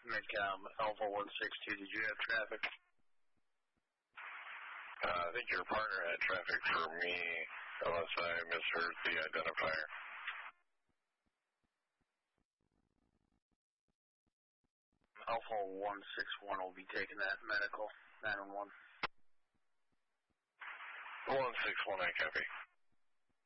Midcom, Alpha 162, did you have traffic? I think your partner had traffic for me, unless I misheard the identifier. Alpha 161 will be taking that medical, 911. 161, I copy.